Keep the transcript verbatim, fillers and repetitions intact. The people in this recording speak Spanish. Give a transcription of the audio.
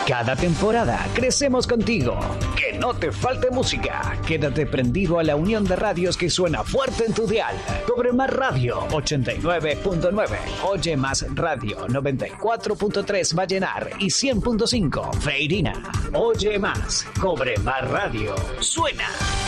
Cada temporada crecemos contigo. Que no te falte música. Quédate prendido a la unión de radios que suena fuerte en tu dial. Cobre Más Radio ochenta y nueve punto nueve. Oye Más Radio noventa y cuatro punto tres Vallenar y cien punto cinco Feirina. Oye Más. Cobre Más Radio. Suena.